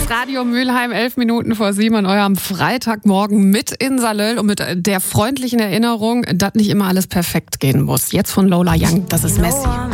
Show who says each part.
Speaker 1: ist Radio Mülheim, 7:11 an eurem Freitagmorgen mit Insa Löll und mit der freundlichen Erinnerung, dass nicht immer alles perfekt gehen muss. Jetzt von Lola Young, das ist Messi.